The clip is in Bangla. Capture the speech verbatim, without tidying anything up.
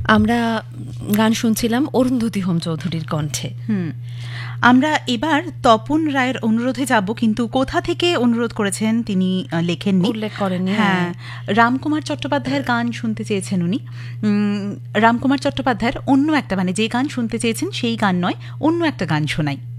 আমরা গান শুনছিলাম অরুন্ধতী হোম চৌধুরীর কণ্ঠে। হুম আমরা এবার তপন রায়ের অনুরোধে যাব, কিন্তু কোথা থেকে অনুরোধ করেছেন তিনি লেখেননি, উল্লেখ করেননি। হ্যাঁ, রামকুমার চট্টোপাধ্যায়ের গান শুনতে চেয়েছেন উনি। রামকুমার চট্টোপাধ্যায়ের অন্য একটা, মানে যে গান শুনতে চেয়েছেন সেই গান নয়, অন্য একটা গান শোনাই।